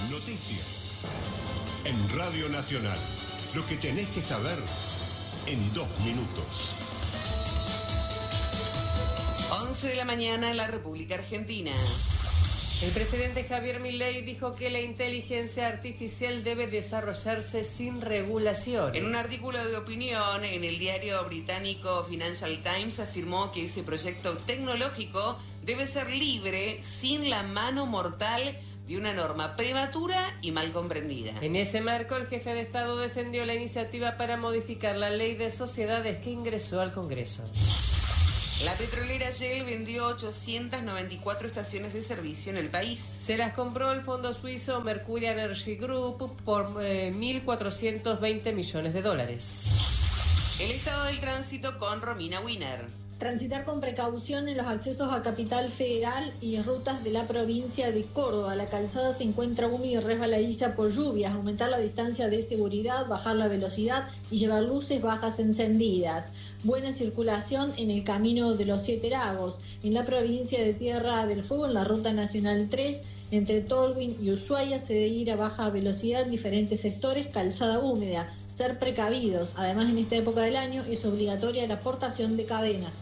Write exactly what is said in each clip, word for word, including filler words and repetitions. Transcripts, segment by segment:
Noticias. En Radio Nacional. Lo que tenés que saber en dos minutos. once de la mañana en la República Argentina. El presidente Javier Milei dijo que la inteligencia artificial debe desarrollarse sin regulación. En un artículo de opinión en el diario británico Financial Times afirmó que ese proyecto tecnológico debe ser libre, sin la mano mortal de una norma prematura y mal comprendida. En ese marco, el jefe de Estado defendió la iniciativa para modificar la ley de sociedades que ingresó al Congreso. La petrolera Shell vendió ochocientas noventa y cuatro estaciones de servicio en el país. Se las compró el fondo suizo Mercury Energy Group por eh, mil cuatrocientos veinte millones de dólares. El estado del tránsito con Romina Wiener. Transitar con precaución en los accesos a Capital Federal y rutas de la provincia de Córdoba. La calzada se encuentra húmeda y resbaladiza por lluvias. Aumentar la distancia de seguridad, bajar la velocidad y llevar luces bajas encendidas. Buena circulación en el camino de los Siete Lagos. En la provincia de Tierra del Fuego, en la ruta nacional tres, entre Tolwyn y Ushuaia, se debe ir a baja velocidad en diferentes sectores, calzada húmeda. Ser precavidos. Además, en esta época del año es obligatoria la portación de cadenas.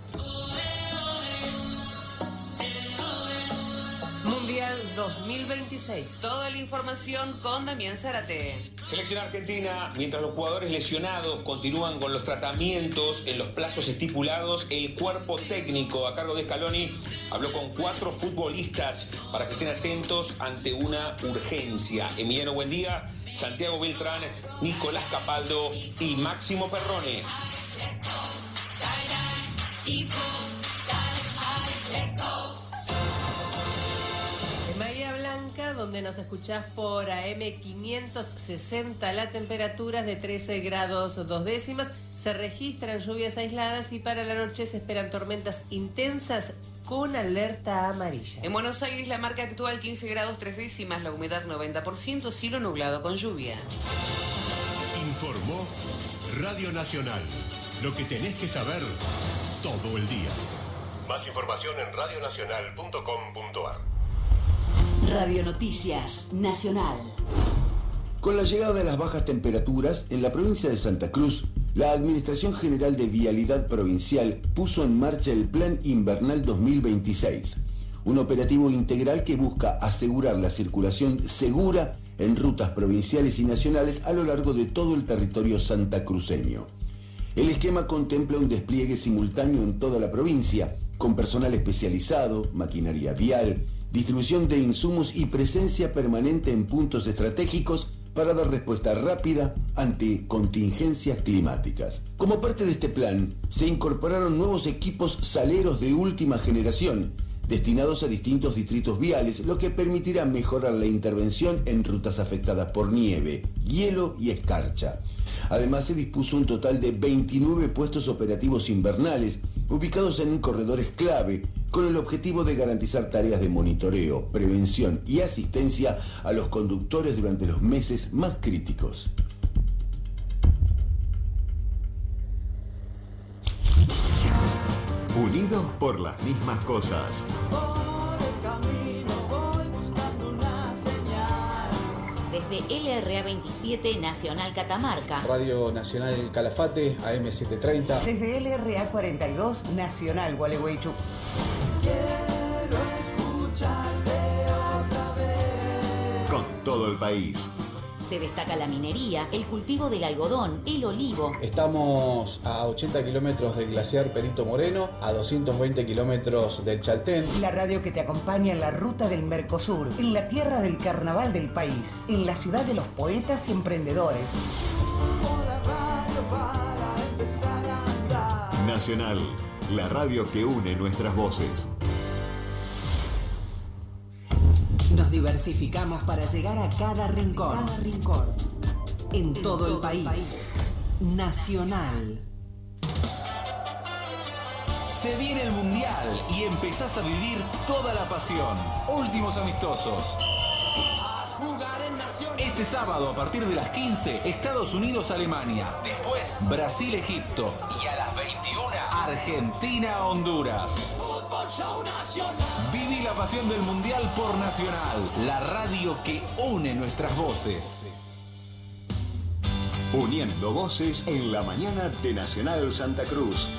Mundial dos mil veintiséis. Toda la información con Damián Zárate. Selección argentina, mientras los jugadores lesionados continúan con los tratamientos en los plazos estipulados, el cuerpo técnico a cargo de Scaloni habló con cuatro futbolistas para que estén atentos ante una urgencia. Emiliano Buendía, Santiago Beltrán, Nicolás Capaldo y Máximo Perrone. En Bahía Blanca, donde nos escuchás por A M quinientos sesenta, la temperatura es de trece grados dos décimas. Se registran lluvias aisladas y para la noche se esperan tormentas intensas con alerta amarilla. En Buenos Aires la marca actual quince grados tres décimas, la humedad noventa por ciento, cielo nublado con lluvia. Informó Radio Nacional. Lo que tenés que saber todo el día. Más información en radio nacional punto com punto a r. Radio Noticias Nacional. Con la llegada de las bajas temperaturas en la provincia de Santa Cruz, la Administración General de Vialidad Provincial puso en marcha el Plan Invernal dos mil veintiséis, un operativo integral que busca asegurar la circulación segura en rutas provinciales y nacionales a lo largo de todo el territorio santacruceño. El esquema contempla un despliegue simultáneo en toda la provincia, con personal especializado, maquinaria vial, distribución de insumos y presencia permanente en puntos estratégicos para dar respuesta rápida ante contingencias climáticas. Como parte de este plan, se incorporaron nuevos equipos saleros de última generación, destinados a distintos distritos viales, lo que permitirá mejorar la intervención en rutas afectadas por nieve, hielo y escarcha. Además, se dispuso un total de veintinueve puestos operativos invernales, ubicados en corredores clave, con el objetivo de garantizar tareas de monitoreo, prevención y asistencia a los conductores durante los meses más críticos. Unidos por las mismas cosas. Por el camino voy buscando una señal. Desde L R A veintisiete Nacional Catamarca. Radio Nacional Calafate, A M setecientos treinta. Desde L R A cuarenta y dos Nacional Gualeguaychú. Quiero escucharte otra vez. Con todo el país. Se destaca la minería, el cultivo del algodón, el olivo. Estamos a ochenta kilómetros del glaciar Perito Moreno, a doscientos veinte kilómetros del Chaltén. La radio que te acompaña en la ruta del Mercosur, en la tierra del carnaval del país, en la ciudad de los poetas y emprendedores. La radio para empezar a andar. Nacional, la radio que une nuestras voces. Nos diversificamos para llegar a cada rincón. Cada rincón. En, en todo, todo el país. país. Nacional. Se viene el Mundial y empezás a vivir toda la pasión. Últimos amistosos. A jugar en Nacional. Este sábado a partir de las quince, Estados Unidos-Alemania. Después, Brasil-Egipto. Y a las veintiuna, Argentina-Honduras. Fútbol Show Nacional. Viví la pasión del Mundial por Nacional, la radio que une nuestras voces. Uniendo voces en la mañana de Nacional Santa Cruz.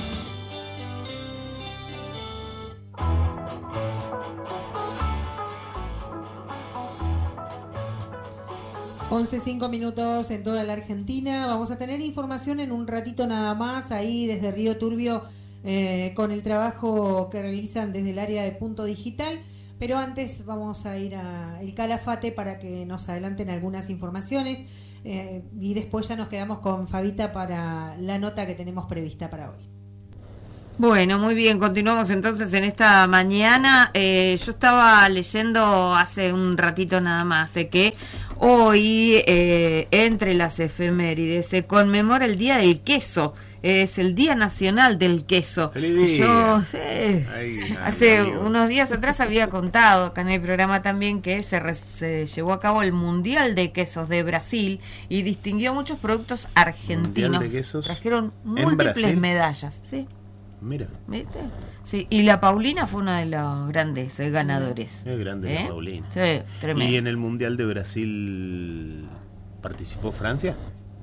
once cinco minutos en toda la Argentina. Vamos a tener información en un ratito nada más ahí desde Río Turbio eh, con el trabajo que realizan desde el área de Punto Digital. Pero antes vamos a ir a El Calafate para que nos adelanten algunas informaciones eh, y después ya nos quedamos con Fabita para la nota que tenemos prevista para hoy. Bueno, muy bien, continuamos entonces en esta mañana. Eh, yo estaba leyendo hace un ratito nada más de que hoy, eh, entre las efemérides, se conmemora el Día del Queso. Es el Día Nacional del Queso. ¡Feliz día! Yo eh, Ay, ay, hace amigo. unos días atrás había contado acá en el programa también que se, re, se llevó a cabo el Mundial de Quesos de Brasil y distinguió muchos productos argentinos. Mundial de quesos Trajeron en múltiples Brasil. medallas, ¿sí? Mira. ¿Viste? Sí, y la Paulina fue uno de los grandes eh, ganadores. Es grande ¿Eh? la Paulina. Sí, tremendo. ¿Y en el Mundial de Brasil participó Francia?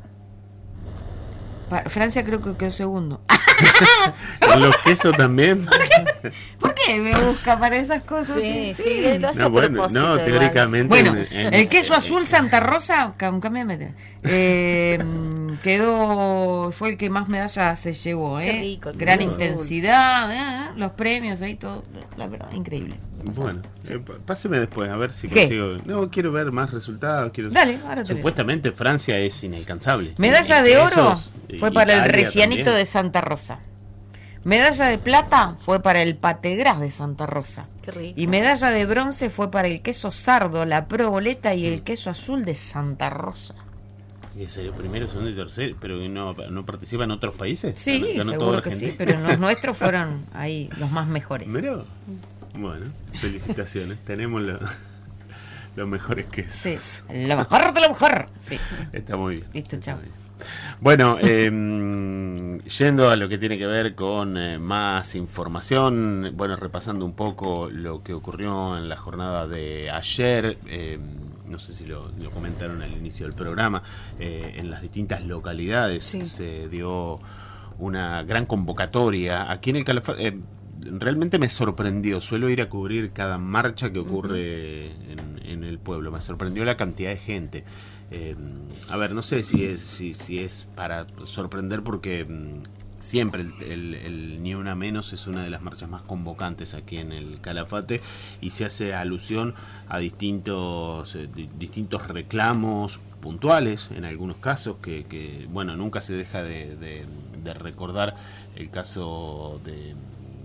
Pa- Francia creo que quedó segundo. ¿En los quesos también? ¿Por qué me busca para esas cosas? Sí, sí, lo hace No, a bueno, propósito no, igual. teóricamente. Bueno, en- en- el queso azul Santa Rosa, cam- cámbiame, eh, quedó, fue el que más medallas se llevó, ¿eh? Qué rico el Gran queso azul. intensidad, ¿eh? Los premios ahí, todo, la verdad, increíble. Bueno, eh, p- páseme después a ver si ¿Qué? consigo. No, quiero ver más resultados. Quiero... Dale, ahora te leo. Supuestamente Francia es inalcanzable. Medalla En de oro quesos, fue y para el Italia Recianito también. de Santa Rosa. Medalla de plata fue para el Pategras de Santa Rosa. Qué rico. Y medalla de bronce fue para el queso sardo, la proboleta y el queso azul de Santa Rosa. ¿Y serio primero, segundo y tercero? ¿Pero no, no participan otros países? Sí, ¿Ganó- ganó toda seguro que Argentina? sí, pero los nuestros fueron ahí los más mejores. Mirá. Bueno, felicitaciones. Tenemos lo- los mejores quesos. Sí, lo mejor de lo mejor. Sí. Está muy bien. Listo, chao. Bueno, eh, yendo a lo que tiene que ver con eh, más información, bueno, repasando un poco lo que ocurrió en la jornada de ayer, eh, no sé si lo, lo comentaron al inicio del programa, eh, en las distintas localidades Sí. se dio una gran convocatoria. Aquí en el Calafate, eh, realmente me sorprendió, suelo ir a cubrir cada marcha que ocurre en, en el pueblo, me sorprendió la cantidad de gente. Eh, a ver, no sé si es si, si es para sorprender porque mm, siempre el, el, el Ni Una Menos es una de las marchas más convocantes aquí en el Calafate y se hace alusión a distintos eh, di- distintos reclamos puntuales en algunos casos que, que bueno, nunca se deja de, de, de recordar el caso de,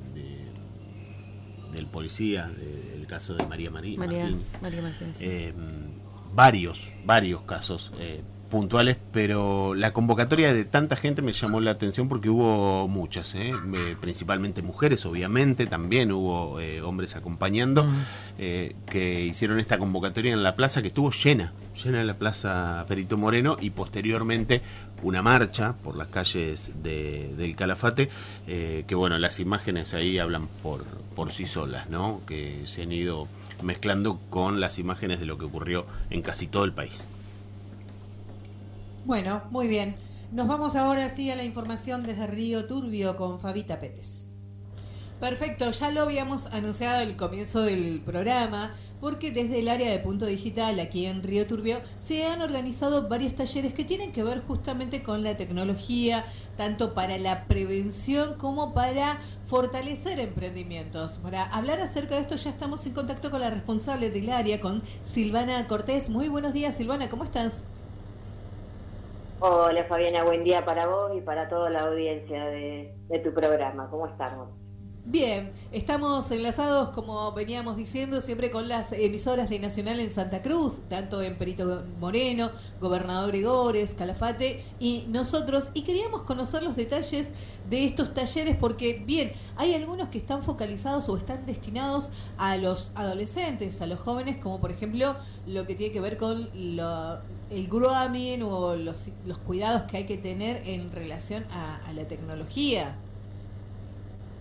de- del policía, de- el caso de María María, María, Martín. María Martínez. sí. Eh, varios, varios casos eh, puntuales, pero la convocatoria de tanta gente me llamó la atención porque hubo muchas, eh, eh, principalmente mujeres, obviamente, también hubo eh, hombres acompañando, eh, que hicieron esta convocatoria en la plaza que estuvo llena, llena la plaza Perito Moreno y posteriormente una marcha por las calles de, del Calafate, eh, que bueno, las imágenes ahí hablan por, por sí solas, ¿no? Que se han ido mezclando con las imágenes de lo que ocurrió en casi todo el país. Bueno, muy bien. Nos vamos ahora sí a la información desde Río Turbio con Fabita Pérez. Perfecto, ya lo habíamos anunciado al comienzo del programa, porque desde el área de Punto Digital aquí en Río Turbio se han organizado varios talleres que tienen que ver justamente con la tecnología, tanto para la prevención como para fortalecer emprendimientos. Para hablar acerca de esto ya estamos en contacto con la responsable del área, con Silvana Cortés. Muy buenos días, Silvana, ¿cómo estás? Hola Fabiana, buen día para vos y para toda la audiencia de, de tu programa. ¿Cómo estamos? Bien, estamos enlazados, como veníamos diciendo, siempre con las emisoras de Nacional en Santa Cruz, tanto en Perito Moreno, Gobernador Gregores, Calafate y nosotros, y queríamos conocer los detalles de estos talleres porque, bien, hay algunos que están focalizados o están destinados a los adolescentes, a los jóvenes, como por ejemplo lo que tiene que ver con lo, el grooming o los, los cuidados que hay que tener en relación a, a la tecnología.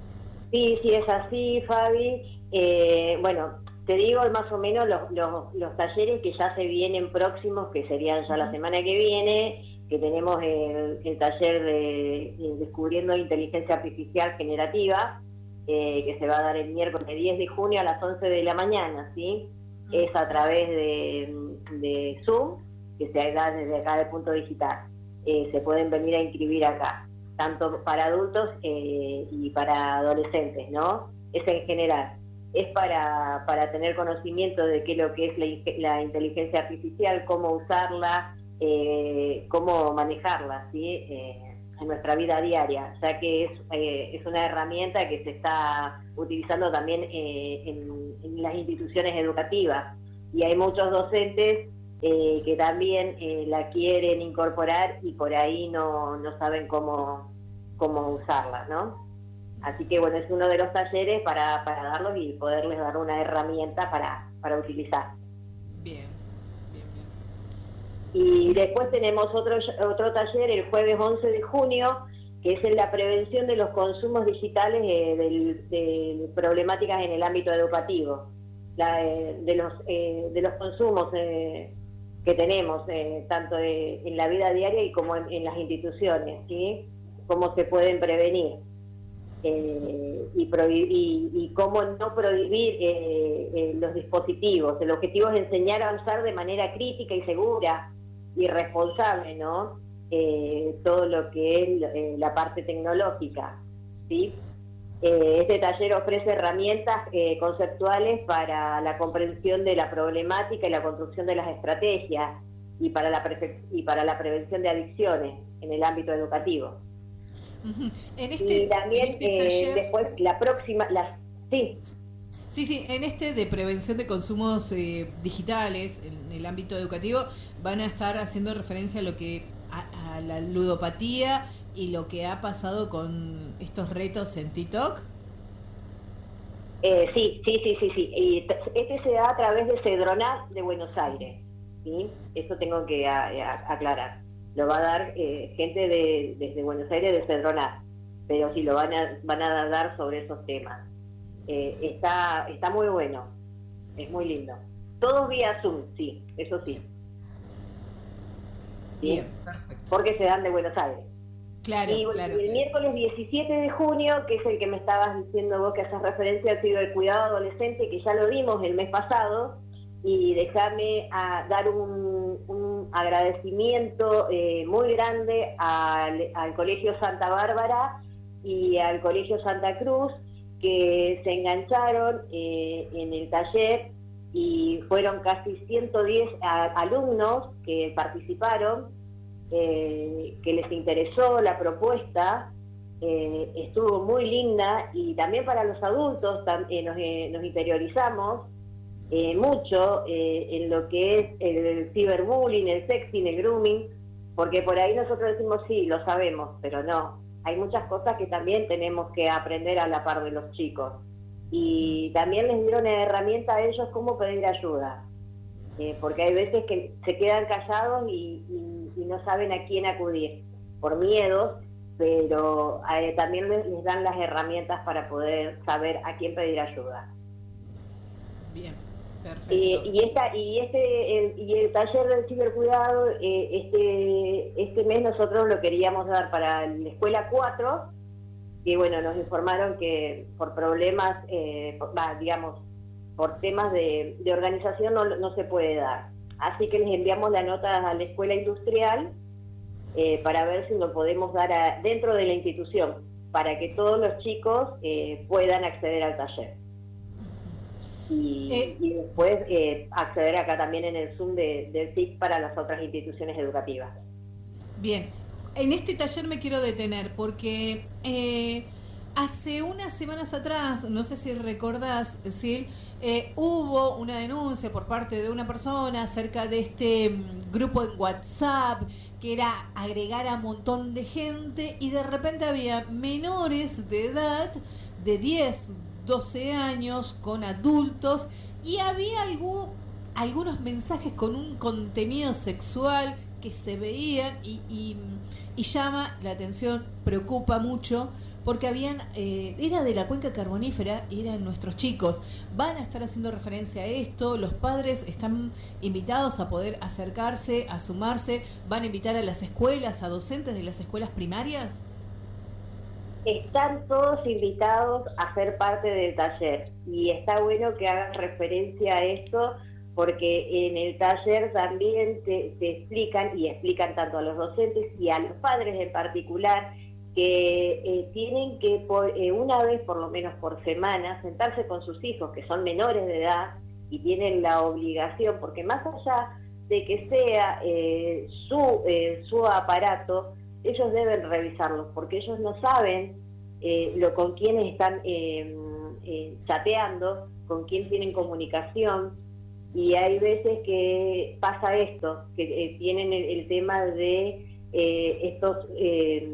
Sí, sí, es así, Fabi. Eh, bueno, te digo más o menos los, los, los talleres que ya se vienen próximos, que serían ya la semana que viene, que tenemos el, el taller de, de Descubriendo Inteligencia Artificial Generativa, eh, que se va a dar el miércoles diez de junio a las once de la mañana, ¿sí? Uh-huh. Es a través de, de Zoom, que se da desde acá de Punto Digital. Eh, se pueden venir a inscribir acá, tanto para adultos eh, y para adolescentes, ¿no? Es en general. Es para, para tener conocimiento de qué es lo que es la, la inteligencia artificial, cómo usarla, eh, cómo manejarla, ¿sí? Eh, en nuestra vida diaria, ya que es, eh, es una herramienta que se está utilizando también eh, en, en las instituciones educativas, y hay muchos docentes eh, que también eh, la quieren incorporar y por ahí no, no saben cómo, cómo usarla, ¿no? Así que bueno, es uno de los talleres para, para darlos y poderles dar una herramienta para, para utilizar. Bien, bien, bien. Y después tenemos otro, otro taller el jueves once de junio, que es en la prevención de los consumos digitales eh, del, de problemáticas en el ámbito educativo, la, eh, de, los, eh, de los consumos eh, que tenemos, eh, tanto de, en la vida diaria y como en, en las instituciones, ¿sí? Cómo se pueden prevenir. Eh, y, prohibir, y, y cómo no prohibir eh, eh, los dispositivos. El objetivo es enseñar a usar de manera crítica y segura y responsable, ¿no? Eh, todo lo que es eh, la parte tecnológica, ¿sí? Eh, este taller ofrece herramientas eh, conceptuales para la comprensión de la problemática y la construcción de las estrategias y para la, pre- y para la prevención de adicciones en el ámbito educativo. Uh-huh. En este, y también en este eh, taller... después la próxima, la, sí. Sí, sí, en este de prevención de consumos eh, digitales en el ámbito educativo van a estar haciendo referencia a lo que a, a la ludopatía y lo que ha pasado con estos retos en TikTok. Eh, sí, sí, sí, sí, sí. Y t- este se da a través de Cedronat de Buenos Aires, ¿sí? Eso tengo que a, a, aclarar. Lo va a dar eh, gente de, desde Buenos Aires de Cedronat, pero sí lo van a, van a dar sobre esos temas. Eh, está, está muy bueno, es muy lindo. Todos vía Zoom, sí, eso sí. ¿Sí? Bien, perfecto. Porque se dan de Buenos Aires. Claro, y, claro. y el miércoles diecisiete de junio, que es el que me estabas diciendo vos que haces referencia al cibercuidado adolescente, que ya lo dimos el mes pasado, y dejarme a dar un, un agradecimiento eh, muy grande al, al Colegio Santa Bárbara y al Colegio Santa Cruz, que se engancharon eh, en el taller, y fueron casi ciento diez a, alumnos que participaron, eh, que les interesó la propuesta, eh, estuvo muy linda, y también para los adultos tam, eh, nos, eh, nos interiorizamos eh, mucho eh, en lo que es el, el ciberbullying, el sexting, el grooming, porque por ahí nosotros decimos sí, lo sabemos, pero no. Hay muchas cosas que también tenemos que aprender a la par de los chicos. Y también les dieron herramienta a ellos cómo pedir ayuda. Eh, porque hay veces que se quedan callados y, y, y no saben a quién acudir, por miedos, pero eh, también les, les dan las herramientas para poder saber a quién pedir ayuda. Bien, perfecto. Eh, y, esta, y, este, el, y el taller del cibercuidado, eh, este, este mes nosotros lo queríamos dar para la escuela cuatro, que bueno, nos informaron que por problemas, eh, por, bah, digamos, por temas de, de organización no, no se puede dar. Así que les enviamos la nota a la escuela industrial eh, para ver si lo podemos dar a, dentro de la institución, para que todos los chicos eh, puedan acceder al taller. Y, eh, y después eh, acceder acá también en el Zoom de, del S I C para las otras instituciones educativas. Bien, en este taller me quiero detener porque eh, hace unas semanas atrás, no sé si recordás, Sil, eh, hubo una denuncia por parte de una persona acerca de este um, grupo en WhatsApp, que era agregar a un montón de gente, y de repente había menores de edad de diez, doce años con adultos, y había algún, algunos mensajes con un contenido sexual que se veían y, y, y llama la atención, preocupa mucho, porque habían, eh, era de la cuenca carbonífera, eran nuestros chicos. Van a estar haciendo referencia a esto, los padres están invitados a poder acercarse, a sumarse, van a invitar a las escuelas, a docentes de las escuelas primarias. Están todos invitados a ser parte del taller y está bueno que hagan referencia a esto porque en el taller también te, te explican y explican tanto a los docentes y a los padres en particular que eh, tienen que por, eh, una vez por lo menos por semana sentarse con sus hijos que son menores de edad y tienen la obligación, porque más allá de que sea eh, su, eh, su aparato, ellos deben revisarlos, porque ellos no saben eh, lo con quién están eh, eh, chateando, con quién tienen comunicación, y hay veces que pasa esto, que eh, tienen el, el tema de eh, estos eh,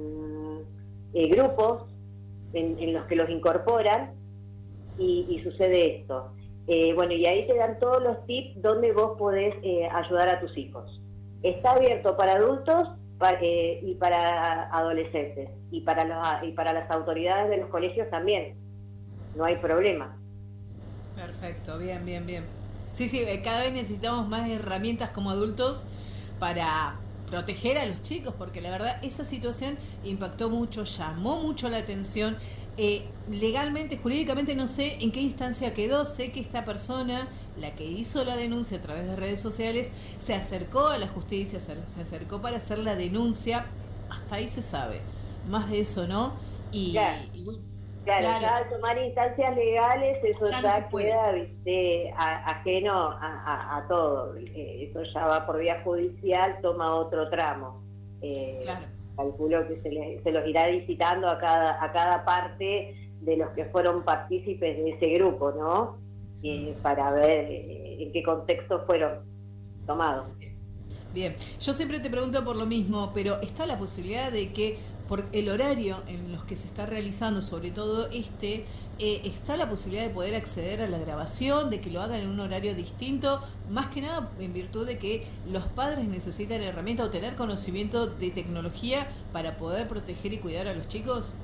eh, grupos en, en los que los incorporan, y, y sucede esto. Eh, bueno, y ahí te dan todos los tips donde vos podés eh, ayudar a tus hijos. Está abierto para adultos, Para, eh, y para adolescentes y para los y para las autoridades de los colegios también, no hay problema. Perfecto, bien, bien, bien. Sí, sí, cada vez necesitamos más herramientas como adultos para proteger a los chicos, porque la verdad esa situación impactó mucho, llamó mucho la atención. Eh, legalmente, jurídicamente no sé en qué instancia quedó, sé que esta persona, la que hizo la denuncia a través de redes sociales, se acercó a la justicia, se, se acercó para hacer la denuncia, hasta ahí se sabe, más de eso no, y, claro, y, claro, claro. ya al tomar instancias legales eso Ya ya, no queda viste, a, ajeno a, a, a todo, eh, eso ya va por vía judicial, toma otro tramo. Eh, claro. Calculo que se, les, se los irá visitando a cada, a cada parte de los que fueron partícipes de ese grupo, ¿no? Eh, para ver eh, en qué contexto fueron tomados. Bien, yo siempre te pregunto por lo mismo, pero ¿está la posibilidad de que por el horario en los que se está realizando, sobre todo este, eh, está la posibilidad de poder acceder a la grabación, de que lo hagan en un horario distinto, más que nada en virtud de que los padres necesitan herramientas o tener conocimiento de tecnología para poder proteger y cuidar a los chicos?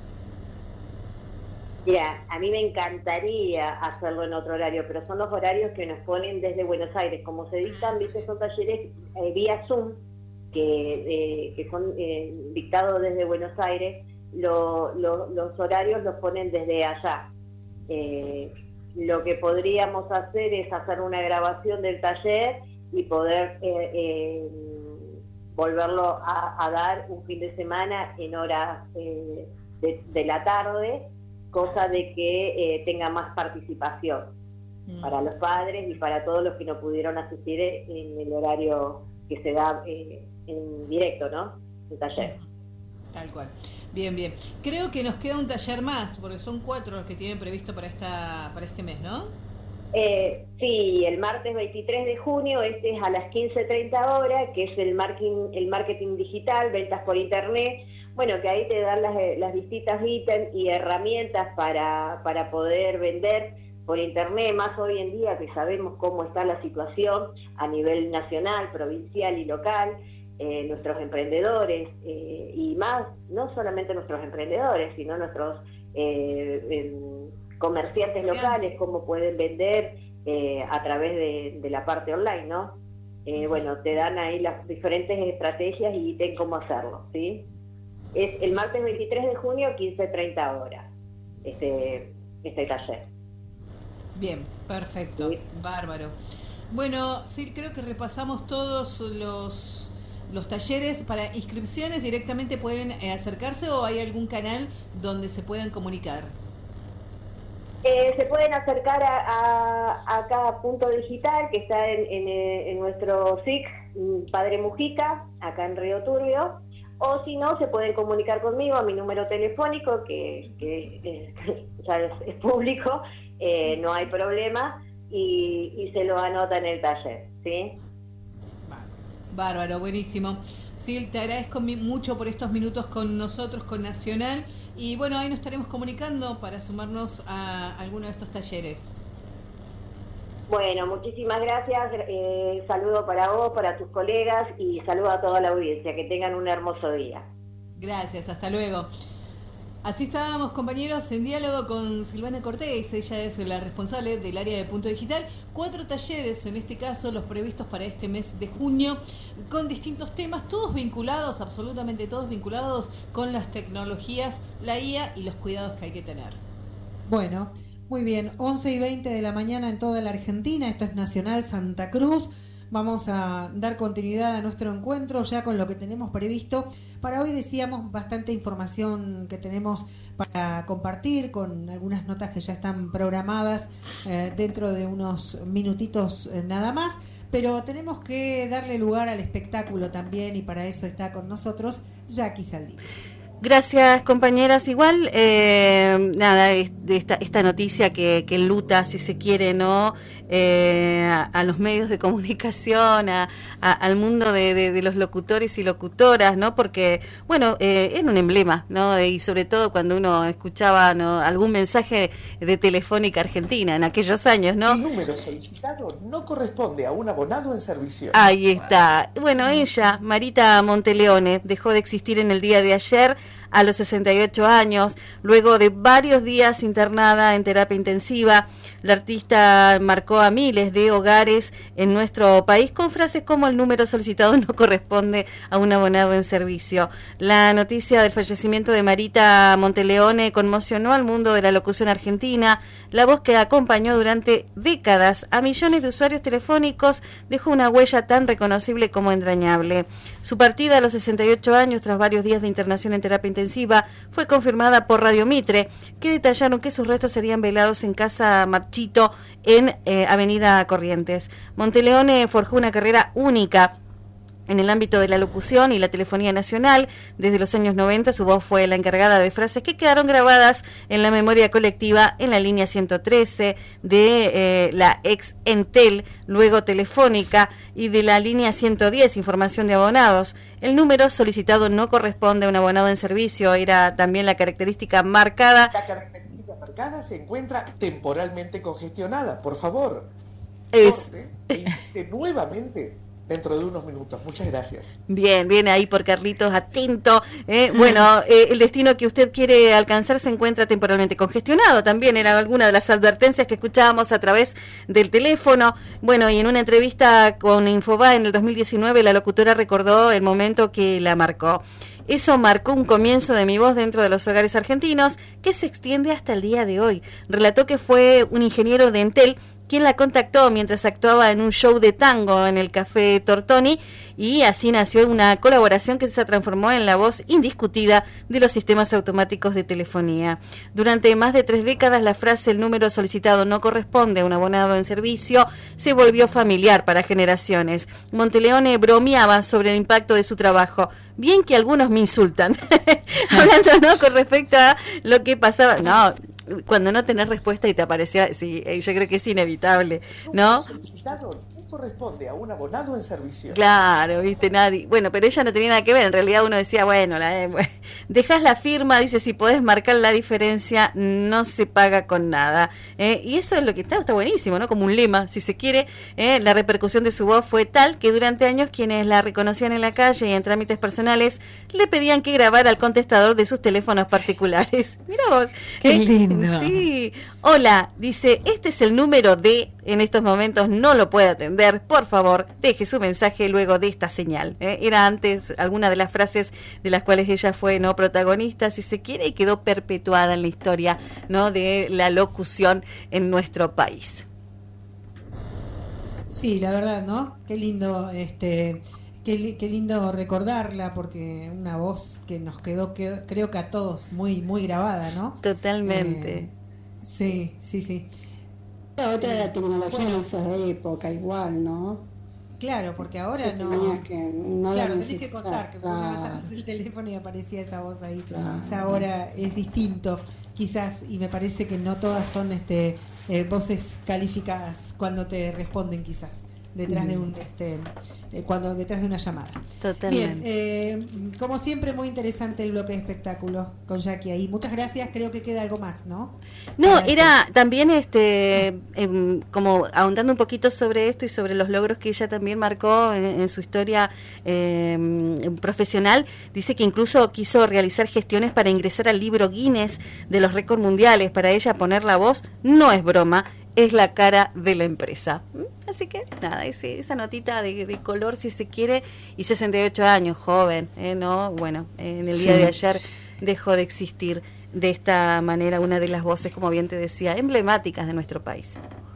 Mira, a mí me encantaría hacerlo en otro horario, pero son los horarios que nos ponen desde Buenos Aires. Como se dictan, viste, son talleres eh, vía Zoom, que, eh, que son eh, dictados desde Buenos Aires, lo, lo, los horarios los ponen desde allá. Eh, lo que podríamos hacer es hacer una grabación del taller y poder eh, eh, volverlo a, a dar un fin de semana en horas eh, de, de la tarde, cosa de que eh, tenga más participación mm. para los padres y para todos los que no pudieron asistir en el horario que se da eh, en directo, ¿no? El taller. Tal cual. Bien, bien. Creo que nos queda un taller más, porque son cuatro los que tienen previsto para esta para este mes, ¿no? Eh, sí, el martes veintitrés de junio, este es a las quince treinta horas, que es el marketing, el marketing digital, ventas por internet. Bueno, que ahí te dan las, las distintas ítems y herramientas para, para poder vender por internet, más hoy en día que sabemos cómo está la situación a nivel nacional, provincial y local. Eh, nuestros emprendedores eh, y más, no solamente nuestros emprendedores, sino nuestros eh, eh, comerciantes locales, cómo pueden vender eh, a través de, de la parte online, ¿no? Eh, bueno, te dan ahí las diferentes estrategias y ten cómo hacerlo, ¿sí? Es el martes veintitrés de junio, quince treinta horas, este, este taller. Bien, perfecto, ¿sí? Bárbaro. Bueno, sí, creo que repasamos todos los... Los talleres. Para inscripciones directamente pueden eh, acercarse, o hay algún canal donde se puedan comunicar. Eh, se pueden acercar a, a, a cada punto digital que está en, en, en nuestro S I C Padre Mujica, acá en Río Turbio, o si no, se pueden comunicar conmigo a mi número telefónico, que, que eh, ya es, es público, eh, no hay problema, y, y se lo anota en el taller, ¿sí? Bárbaro, buenísimo. Sí, te agradezco mucho por estos minutos con nosotros, con Nacional, y bueno, ahí nos estaremos comunicando para sumarnos a alguno de estos talleres. Bueno, muchísimas gracias, eh, saludo para vos, para tus colegas, y saludo a toda la audiencia, que tengan un hermoso día. Gracias, hasta luego. Así estábamos, compañeros, en diálogo con Silvana Cortés. Ella es la responsable del área de Punto Digital. Cuatro talleres, en este caso los previstos para este mes de junio, con distintos temas, todos vinculados, absolutamente todos vinculados con las tecnologías, la I A y los cuidados que hay que tener. Bueno, muy bien, once y veinte de la mañana en toda la Argentina. Esto es Nacional Santa Cruz. Vamos a dar continuidad a nuestro encuentro ya con lo que tenemos previsto. Para hoy decíamos bastante información que tenemos para compartir, con algunas notas que ya están programadas eh, dentro de unos minutitos eh, nada más. Pero tenemos que darle lugar al espectáculo también, y para eso está con nosotros Jackie Saldívar. Gracias, compañeras. Igual, eh, nada, de esta, esta noticia que, que enluta, si se quiere, ¿no? Eh, a, a los medios de comunicación, a, a, al mundo de, de, de los locutores y locutoras, ¿no? Porque, bueno, eh, era un emblema, ¿no? Y sobre todo cuando uno escuchaba, ¿no?, algún mensaje de, de Telefónica Argentina en aquellos años, ¿no? El número solicitado no corresponde a un abonado en servicio. Ahí está. Bueno, ella, Marita Monteleone, dejó de existir en el día de ayer a los sesenta y ocho años, luego de varios días internada en terapia intensiva. La artista marcó a miles de hogares en nuestro país con frases como: el número solicitado no corresponde a un abonado en servicio. La noticia del fallecimiento de Marita Monteleone conmocionó al mundo de la locución argentina. La voz que acompañó durante décadas a millones de usuarios telefónicos dejó una huella tan reconocible como entrañable. Su partida a los sesenta y ocho años, tras varios días de internación en terapia intensiva, fue confirmada por Radio Mitre, que detallaron que sus restos serían velados en Casa Marchito, en eh, Avenida Corrientes. Monteleone forjó una carrera única en el ámbito de la locución y la telefonía nacional. Desde los años noventa su voz fue la encargada de frases que quedaron grabadas en la memoria colectiva en la línea ciento trece de eh, la ex Entel, luego Telefónica, y de la línea ciento diez, información de abonados. El número solicitado no corresponde a un abonado en servicio, era también la característica marcada. La característica marcada se encuentra temporalmente congestionada. Por favor, es... corte e insiste nuevamente dentro de unos minutos. Muchas gracias. Bien, bien ahí por Carlitos, atento. Eh, bueno, eh, el destino que usted quiere alcanzar se encuentra temporalmente congestionado. También era alguna de las advertencias que escuchábamos a través del teléfono. Bueno, y en una entrevista con Infobae en el dos mil diecinueve, la locutora recordó el momento que la marcó. Eso marcó un comienzo de mi voz dentro de los hogares argentinos, que se extiende hasta el día de hoy. Relató que fue un ingeniero de Entel quien la contactó mientras actuaba en un show de tango en el Café Tortoni, y así nació una colaboración que se transformó en la voz indiscutida de los sistemas automáticos de telefonía. Durante más de tres décadas, la frase "el número solicitado no corresponde a un abonado en servicio" se volvió familiar para generaciones. Monteleone bromeaba sobre el impacto de su trabajo. Bien que algunos me insultan. Hablando, ¿no?, con respecto a lo que pasaba. No, cuando no tenés respuesta y te aparecía, sí, yo creo que es inevitable, ¿no? Solicitado no corresponde a un abonado en servicio. Claro, viste, nadie. Bueno, pero ella no tenía nada que ver. En realidad uno decía, bueno, la, eh, dejas la firma, dice, si podés marcar la diferencia, no se paga con nada. Eh, y eso es lo que está, está buenísimo, ¿no? Como un lema, si se quiere. Eh, la repercusión de su voz fue tal que durante años quienes la reconocían en la calle y en trámites personales le pedían que grabara al contestador de sus teléfonos particulares. Mira vos. Qué eh, lindo. Sí. Hola, dice, este es el número de... En estos momentos no lo puede atender. Por favor, deje su mensaje luego de esta señal. ¿eh? Era antes alguna de las frases de las cuales ella fue no protagonista, si se quiere, y quedó perpetuada en la historia, ¿no?, de la locución en nuestro país. Sí, la verdad, ¿no? Qué lindo, este, qué, qué lindo recordarla, porque una voz que nos quedó, quedó, creo que a todos, muy, muy grabada, ¿no? Totalmente. Eh, sí, sí, sí. Otra de la tecnología bueno, en esa época igual, ¿no? Claro, porque ahora sí, no... Que no claro, la tenés que contar, que claro. vos levantabas el teléfono y aparecía esa voz ahí. Claro. Ya ahora es distinto, quizás, y me parece que no todas son este eh, voces calificadas cuando te responden, quizás. detrás de Mm. un este eh, cuando detrás de una llamada. Totalmente. Bien, eh, como siempre muy interesante el bloque de espectáculos con Jackie ahí. Muchas gracias, creo que queda algo más, ¿no? No, Para era también este em, como ahondando un poquito sobre esto y sobre los logros que ella también marcó en, en su historia em, profesional. Dice que incluso quiso realizar gestiones para ingresar al libro Guinness de los récords mundiales. Para ella poner la voz no es broma, es la cara de la empresa. Así que nada, ese, esa notita de, de color si se quiere, y sesenta y ocho años, joven, ¿eh? No, bueno, en el día Sí. de ayer dejó de existir de esta manera una de las voces, como bien te decía, emblemáticas de nuestro país.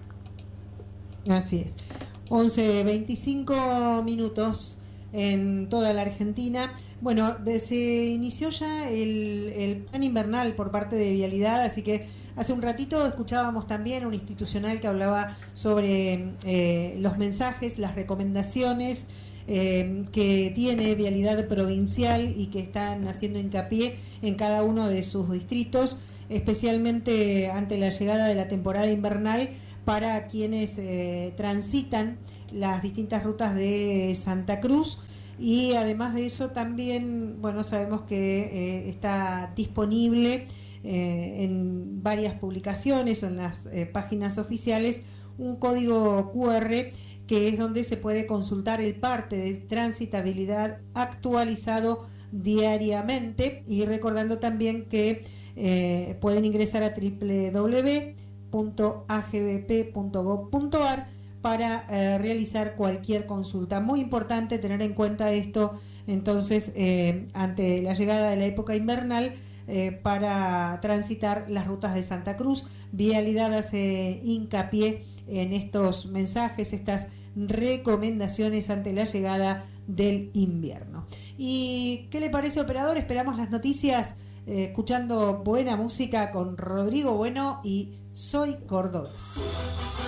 Así es. once veinticinco minutos en toda la Argentina. Bueno, de- se inició ya el, el plan invernal por parte de Vialidad, así que hace un ratito escuchábamos también un institucional que hablaba sobre eh, los mensajes, las recomendaciones eh, que tiene Vialidad Provincial y que están haciendo hincapié en cada uno de sus distritos, especialmente ante la llegada de la temporada invernal para quienes eh, transitan las distintas rutas de Santa Cruz. Y además de eso también, bueno, sabemos que eh, está disponible eh, en varias publicaciones o en las eh, páginas oficiales un código cu erre que es donde se puede consultar el parte de transitabilidad actualizado diariamente, y recordando también que eh, pueden ingresar a doble u doble u doble u punto a g b p punto gov punto a r para eh, realizar cualquier consulta. Muy importante tener en cuenta esto, entonces, eh, ante la llegada de la época invernal, eh, para transitar las rutas de Santa Cruz. Vialidad hace hincapié en estos mensajes, estas recomendaciones ante la llegada del invierno. ¿Y qué le parece, operador? Esperamos las noticias eh, escuchando buena música con Rodrigo Bueno y Soy Cordobés.